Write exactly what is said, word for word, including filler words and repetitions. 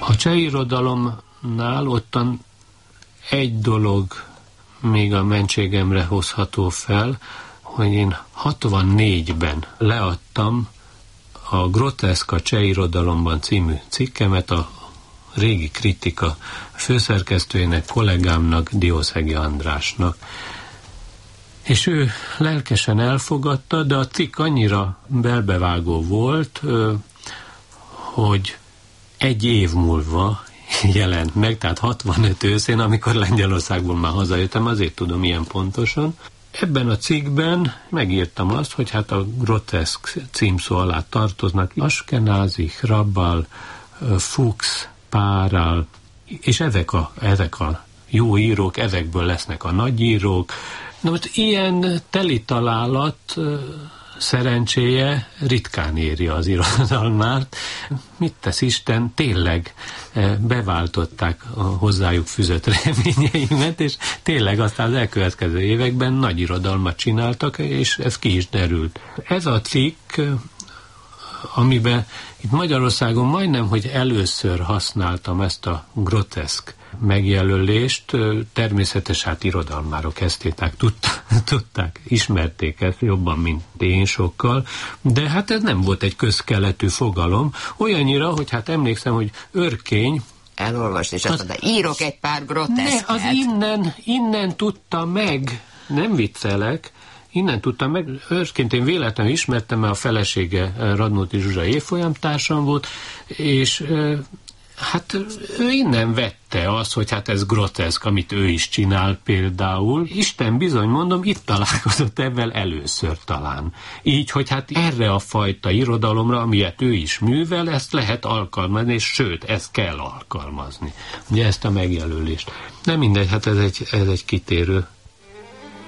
A cseh irodalomnál ottan egy dolog még a mentségemre hozható fel, hogy én hatvannégyben leadtam a Groteszk a cseh irodalomban című cikkemet a Régi Kritika főszerkesztőjének, kollégámnak, Diószegi Andrásnak. És ő lelkesen elfogadta, de a cikk annyira belbevágó volt, hogy egy év múlva jelent meg, tehát hatvanöt őszén, amikor Lengyelországból már hazajöttem, azért tudom ilyen pontosan. Ebben a cikkben megírtam azt, hogy hát a Groteszk címszó alá tartoznak Askenázi, Hrabal, Fuchs, Párál, és ezek a, ezek a jó írók, ezekből lesznek a nagyírók. Na most ilyen teli találat szerencséje ritkán éri az irodalmát. Mit tesz Isten? Tényleg beváltották a hozzájuk fűzött reményeimet, és tényleg aztán az elkövetkező években nagy irodalmat csináltak, és ez ki is derült. Ez a cikk, amiben itt Magyarországon majdnem, hogy először használtam ezt a groteszk megjelölést, természetes hát irodalmárok, esztéták tudták, tudták, ismerték ezt jobban, mint én sokkal, de hát ez nem volt egy közkeletű fogalom, olyannyira, hogy hát emlékszem, hogy Örkény elolvast, és azt mondta, írok egy pár groteszket. Ne, az innen, innen tudta meg, nem viccelek, innen tudtam meg, őszként én véletlenül ismertem, mert a felesége Radnóti Zsuzsa évfolyamtársam volt, és hát ő innen vette azt, hogy hát ez groteszk, amit ő is csinál például. Isten bizony, mondom, itt találkozott ebben először talán. Így, hogy hát erre a fajta irodalomra, amilyet ő is művel, ezt lehet alkalmazni, és sőt, ezt kell alkalmazni. Ugye ezt a megjelölést. De mindegy, hát ez egy, ez egy kitérő